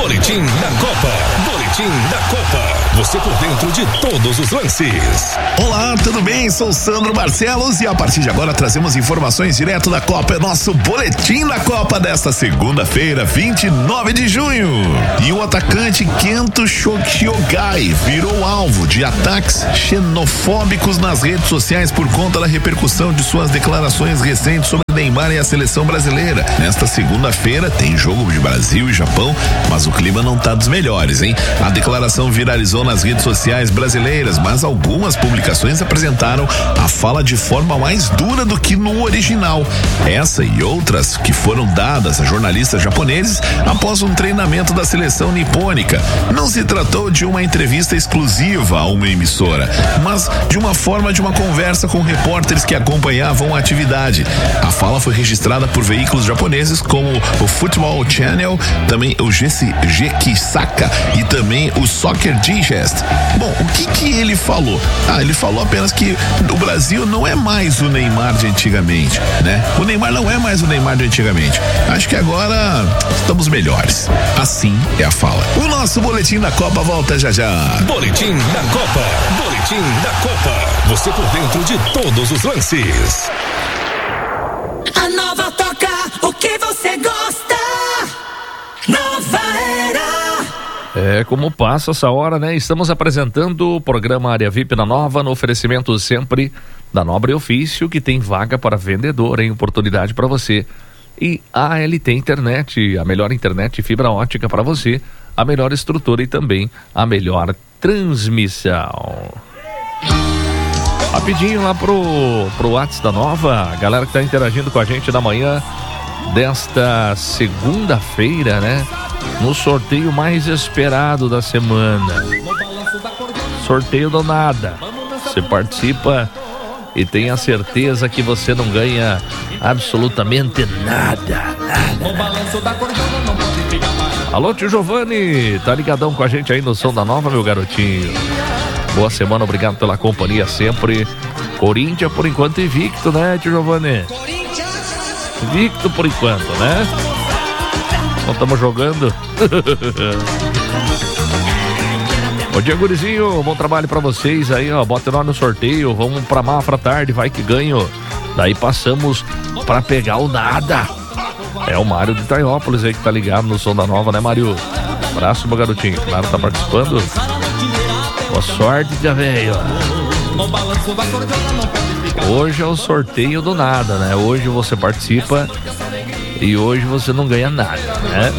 Boletim da Copa. Boletim da Copa. Você por dentro de todos os lances. Olá, tudo bem? Sou Sandro Barcelos e a partir de agora trazemos informações direto da Copa. É nosso Boletim da Copa desta segunda-feira, 29 de junho. E o atacante Kento Shogai virou alvo de ataques xenofóbicos nas redes sociais por conta da repercussão de suas declarações recentes sobre Neymar e a seleção brasileira. Nesta segunda-feira tem jogo de Brasil e Japão, mas o clima não tá dos melhores, hein? A declaração viralizou nas redes sociais brasileiras, mas algumas publicações apresentaram a fala de forma mais dura do que no original. Essa e outras que foram dadas a jornalistas japoneses após um treinamento da seleção nipônica. Não se tratou de uma entrevista exclusiva a uma emissora, mas de uma forma de uma conversa com repórteres que acompanhavam a atividade. A fala foi registrada por veículos japoneses como o Football Channel, também o Gekisaka e também o Soccer Digest. Bom, o que ele falou? Ele falou apenas que o Brasil não é mais o Neymar de antigamente, né? O Neymar não é mais o Neymar de antigamente. Acho que agora estamos melhores. Assim é a fala. O nosso Boletim da Copa volta já já. Boletim da Copa. Boletim da Copa. Você por dentro de todos os lances. A nova toca o que você gosta. Nova Era. É como passa essa hora, né? Estamos apresentando o programa Área VIP na Nova, no oferecimento sempre da Nobre Ofício, que tem vaga para vendedor, hein? Oportunidade para você. E a ALT Internet, a melhor internet fibra ótica para você, a melhor estrutura e também a melhor transmissão. Rapidinho lá pro WhatsApp da Nova, a galera que tá interagindo com a gente na manhã desta segunda-feira, né? No sorteio mais esperado da semana. Sorteio do nada. Você participa e tem a certeza que você não ganha absolutamente nada. Alô, tio Giovanni, tá ligadão com a gente aí no som da Nova, meu garotinho? Boa semana, obrigado pela companhia sempre. Corinthians por enquanto invicto, né, tio Giovanni? Invicto por enquanto, né? Não estamos jogando. Bom dia, gurizinho, bom trabalho pra vocês aí, ó, bota nós no sorteio, vamos pra Mafra tarde, vai que ganho. Daí passamos pra pegar o nada. É o Mário de Itaiópolis aí que tá ligado no som da Nova, né, Mário? Abraço, meu garotinho, claro, tá participando. Boa sorte, já veio. Hoje é o sorteio do nada, né? Hoje você participa e hoje você não ganha nada, né?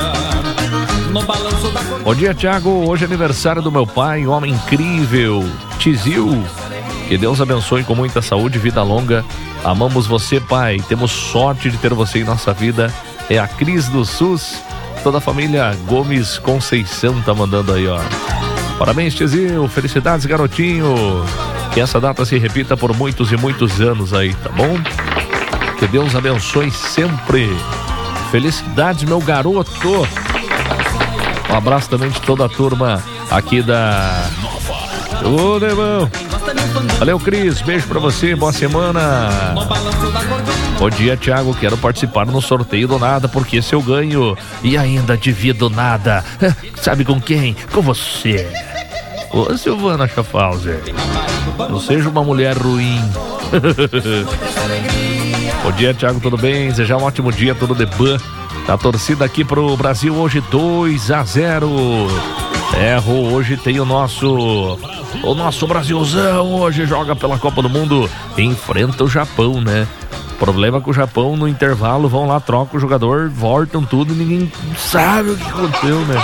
Bom dia, Thiago. Hoje é aniversário do meu pai, um homem incrível, Tizil. Que Deus abençoe com muita saúde e vida longa. Amamos você, pai. Temos sorte de ter você em nossa vida. É a Cris do SUS. Toda a família Gomes Conceição tá mandando aí, ó. Parabéns, Tizil. Felicidades, garotinho. Que essa data se repita por muitos e muitos anos aí, tá bom? Que Deus abençoe sempre. Felicidades, meu garoto. Um abraço também de toda a turma aqui da... Ô, Nevão. Valeu, Cris. Beijo pra você. Boa semana. Bom dia, Thiago. Quero participar no sorteio do nada, porque se eu ganho e ainda divido nada, sabe com quem? Com você. Ô, Silvana Schaffhauser. Não seja uma mulher ruim. Bom dia, Thiago, tudo bem? Desejar um ótimo dia, tudo de bom. A torcida aqui pro Brasil hoje 2-0. Hoje tem o nosso Brasilzão. Hoje joga pela Copa do Mundo. Enfrenta o Japão, né? Problema com o Japão, no intervalo vão lá, trocam o jogador, voltam tudo e ninguém sabe o que aconteceu, né?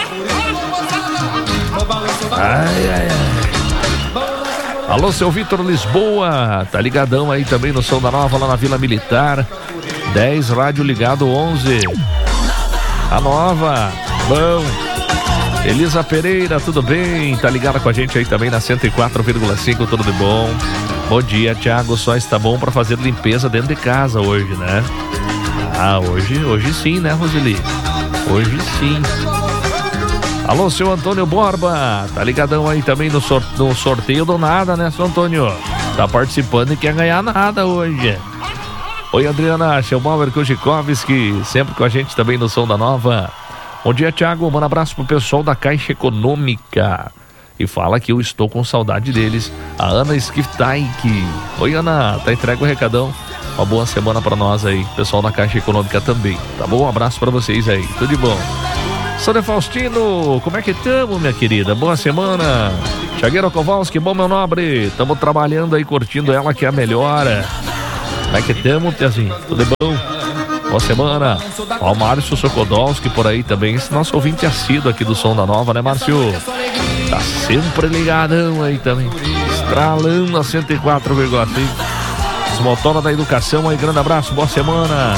Ai. Alô, seu Vitor Lisboa, tá ligadão aí também no som da Nova, lá na Vila Militar. 10, rádio ligado 11. A Nova, bom. Elisa Pereira, tudo bem? Tá ligada com a gente aí também na 104,5, tudo de bom. Bom dia, Thiago, só está bom pra fazer limpeza dentro de casa hoje, né? Hoje sim, né, Roseli? Hoje sim. Alô, seu Antônio Borba, tá ligadão aí também no sorteio do nada, né, seu Antônio? Tá participando e quer ganhar nada hoje. Oi, Adriana Schelbauer Kujikovski, sempre com a gente também no som da Nova. Bom dia, Thiago. Manda abraço pro pessoal da Caixa Econômica. E fala que eu estou com saudade deles. A Ana Skiftaik. Oi, Ana. Tá entregue o recadão. Uma boa semana pra nós aí. Pessoal da Caixa Econômica também. Tá bom? Um abraço pra vocês aí. Tudo de bom. Sônia Faustino, como é que tamo, minha querida? Boa semana. Thiagueiro Kowalski, bom, meu nobre. Tamo trabalhando aí, curtindo ela, que é a melhor. Como é que tamo, Tiazinho? Tudo bom? Boa semana. Ó, o Márcio Sokodolski por aí também. Esse nosso ouvinte assíduo aqui do Som da Nova, né, Márcio? Tá sempre ligadão aí também. Estralando a 104,5. Os motora da educação aí, grande abraço, boa semana.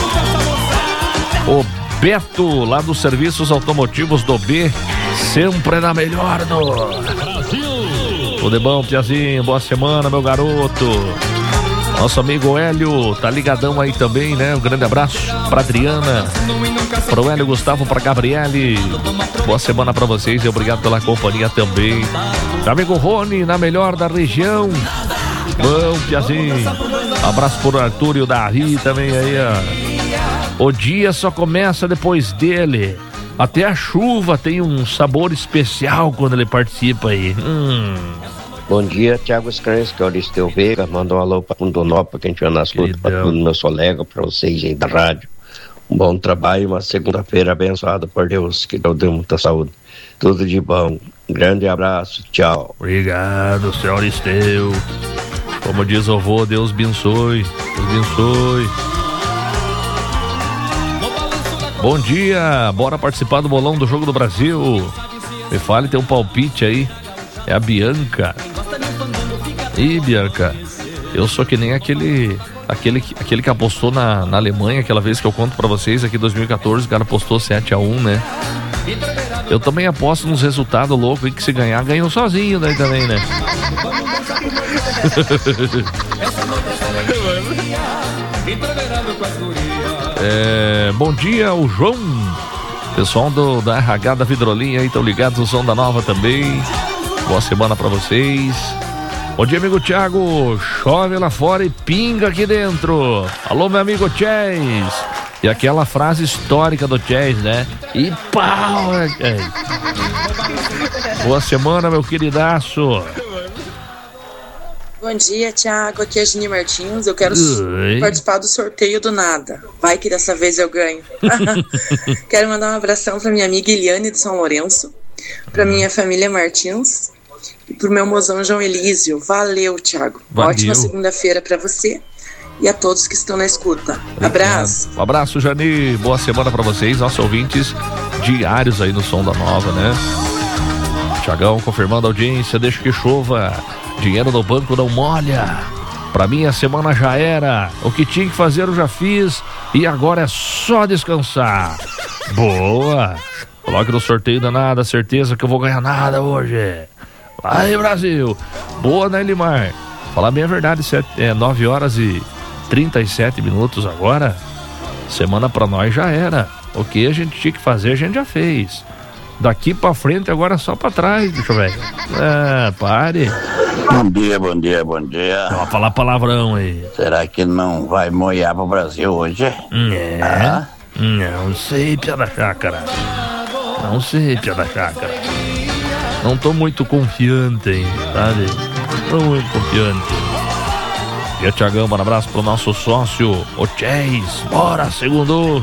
O Beto, lá dos serviços automotivos do B, sempre na melhor do Tudo bom, Tiazinho? Boa semana, meu garoto. Nosso amigo Hélio, tá ligadão aí também, né? Um grande abraço pra Adriana, pro Hélio Gustavo, pra Gabriele. Boa semana pra vocês e obrigado pela companhia também. Meu amigo Rony, na melhor da região. Bom, Piazinho. Abraço pro Arthur e o Davi também aí, ó. O dia só começa depois dele. Até a chuva tem um sabor especial quando ele participa aí. Bom dia, Thiago Screns, que é o Aristeu Veiga. Manda um alô pra Fundonópolis, pra quem estiver na escuta, pra todos meus colegas, pra vocês aí da rádio. Um bom trabalho, uma segunda-feira abençoada por Deus, que Deus dê muita saúde. Tudo de bom. Um grande abraço, tchau. Obrigado, senhor Aristeu. Como diz o avô, Deus abençoe. Deus abençoe. Bom dia, bora participar do bolão do Jogo do Brasil. Me fale, tem um palpite aí. É a Bianca. Ih, Bianca, eu sou que nem aquele que apostou na Alemanha, aquela vez que eu conto pra vocês, aqui em 2014, o cara apostou 7-1, né? Eu também aposto nos resultados loucos aí, que se ganhar, ganhou sozinho daí também, né? Bom dia, o João. Pessoal da RH da Vidrolinha aí, estão ligados no Som da Nova também. Boa semana pra vocês. Bom dia, amigo Thiago. Chove lá fora e pinga aqui dentro. Alô, meu amigo Chess. E aquela frase histórica do Chess, né? E pau, Chess. Boa semana, meu queridaço. Bom dia, Thiago. Aqui é a Gini Martins. Eu quero participar do sorteio do nada. Vai que dessa vez eu ganho. Quero mandar um abração pra minha amiga Eliane de São Lourenço, pra minha família Martins e pro meu mozão João Elísio. Valeu, Thiago. Valeu. Ótima segunda-feira pra você e a todos que estão na escuta. Abraço. Um abraço, Jani. Boa semana pra vocês, nossos ouvintes diários aí no Som da Nova, né? Thiagão confirmando a audiência, deixa que chova. Dinheiro no banco não molha. Pra mim a semana já era. O que tinha que fazer eu já fiz. E agora é só descansar. Boa. Coloque no sorteio danada. Certeza que eu vou ganhar nada hoje. Vai, Brasil. Boa, né, Elimar? Falar bem a verdade, 9 horas e 37 minutos agora. Semana pra nós já era. O que a gente tinha que fazer a gente já fez. Daqui pra frente agora é só pra trás, bicho velho. Pare. Bom dia. Vai falar palavrão aí. Será que não vai moiar pro Brasil hoje? Não sei, pia da chácara. Não tô muito confiante, hein, sabe? Tô muito confiante. E a Thiagão, um abraço pro nosso sócio, o Chase. Bora, segundo.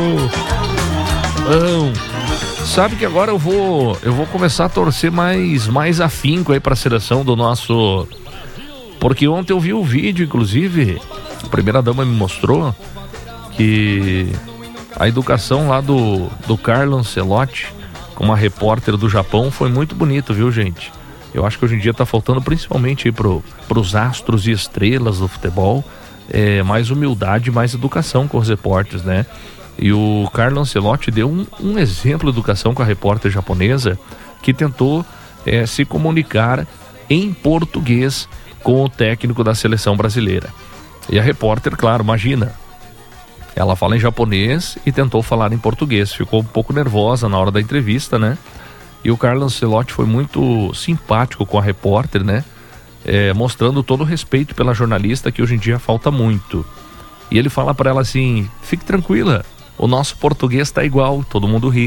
Sabe que agora eu vou começar a torcer mais afinco aí pra seleção do nosso... Porque ontem eu vi o vídeo, inclusive, a primeira dama me mostrou que a educação lá do Carlo Ancelotti com uma repórter do Japão foi muito bonito, viu, gente? Eu acho que hoje em dia tá faltando, principalmente aí pros astros e estrelas do futebol, mais humildade, mais educação com os repórteres, né? E o Carlo Ancelotti deu um exemplo de educação com a repórter japonesa que tentou se comunicar em português com o técnico da seleção brasileira. E a repórter, claro, imagina, ela fala em japonês e tentou falar em português. Ficou um pouco nervosa na hora da entrevista, né? E o Carlo Ancelotti foi muito simpático com a repórter, né? Mostrando todo o respeito pela jornalista, que hoje em dia falta muito. E ele fala para ela assim: fique tranquila, o nosso português tá igual. Todo mundo ri.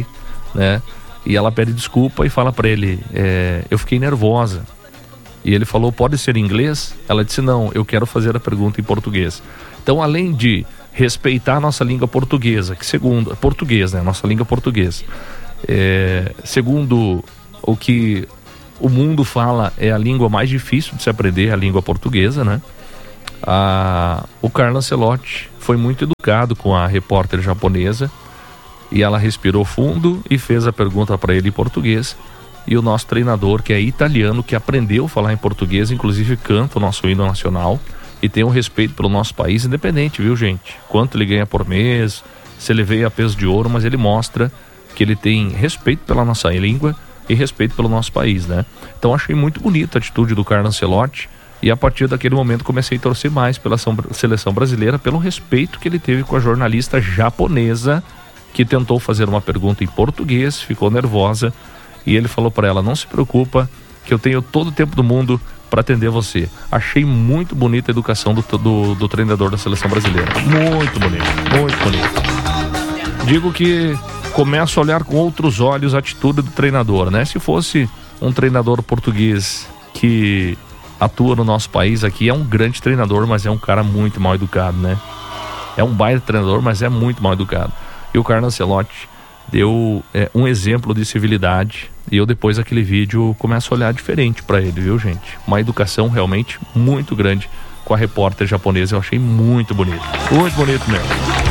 né? E ela pede desculpa e fala para ele, eu fiquei nervosa. E ele falou, pode ser em inglês? Ela disse, não, eu quero fazer a pergunta em português. Então, além de respeitar a nossa língua portuguesa, que segundo, português, né? Nossa língua portuguesa. Segundo o que o mundo fala, é a língua mais difícil de se aprender, a língua portuguesa, né? O Carlo Ancelotti foi muito educado com a repórter japonesa e ela respirou fundo e fez a pergunta para ele em português. E o nosso treinador, que é italiano, que aprendeu a falar em português, inclusive canta o nosso hino nacional e tem um respeito pelo nosso país, independente, viu, gente? Quanto ele ganha por mês, se ele veio a peso de ouro, mas ele mostra que ele tem respeito pela nossa língua e respeito pelo nosso país, né? Então achei muito bonita a atitude do Carlo Ancelotti e a partir daquele momento comecei a torcer mais pela seleção brasileira, pelo respeito que ele teve com a jornalista japonesa que tentou fazer uma pergunta em português, ficou nervosa e ele falou para ela, não se preocupa que eu tenho todo o tempo do mundo para atender você. Achei muito bonita a educação do treinador da seleção brasileira, muito bonito, muito bonito. Digo que começo a olhar com outros olhos a atitude do treinador, né? Se fosse um treinador português que atua no nosso país aqui, é um grande treinador, mas é um cara muito mal educado, né? É um baita treinador, mas é muito mal educado. E o Carlo Ancelotti deu um exemplo de civilidade e eu depois daquele vídeo começo a olhar diferente para ele, viu, gente? Uma educação realmente muito grande com a repórter japonesa, eu achei muito bonito mesmo.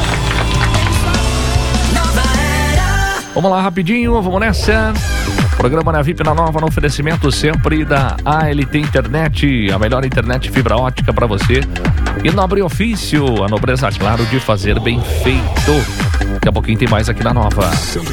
Vamos lá rapidinho, vamos nessa. Programa na VIP na Nova, no oferecimento sempre da ALT Internet, a melhor internet fibra ótica para você. E Nobre Ofício, a nobreza, claro, de fazer bem feito. Daqui a pouquinho tem mais aqui na Nova.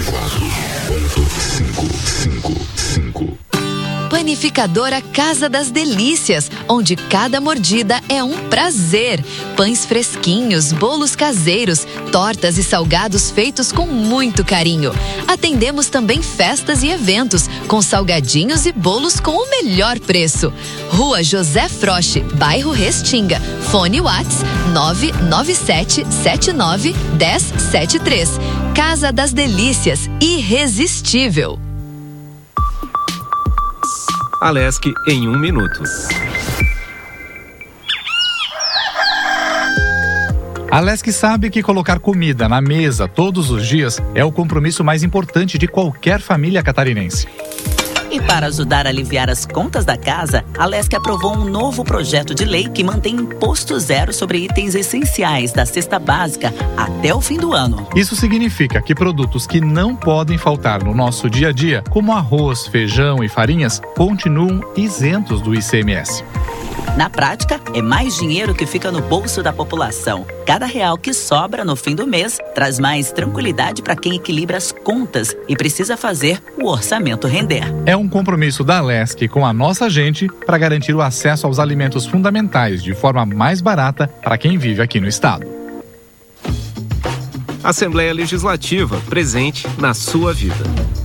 104.555. Panificadora Casa das Delícias, onde cada mordida é um prazer. Pães fresquinhos, bolos caseiros, tortas e salgados feitos com muito carinho. Atendemos também festas e eventos, com salgadinhos e bolos com o melhor preço. Rua José Froche, bairro Restinga. Fone Whats 997791073. Casa das Delícias, irresistível. Alesc em 1 minuto. A Alesc sabe que colocar comida na mesa todos os dias é o compromisso mais importante de qualquer família catarinense. E para ajudar a aliviar as contas da casa, a Alesc aprovou um novo projeto de lei que mantém imposto zero sobre itens essenciais da cesta básica até o fim do ano. Isso significa que produtos que não podem faltar no nosso dia a dia, como arroz, feijão e farinhas, continuam isentos do ICMS. Na prática, é mais dinheiro que fica no bolso da população. Cada real que sobra no fim do mês traz mais tranquilidade para quem equilibra as contas e precisa fazer o orçamento render. É um compromisso da Alesc com a nossa gente para garantir o acesso aos alimentos fundamentais de forma mais barata para quem vive aqui no estado. Assembleia Legislativa, presente na sua vida.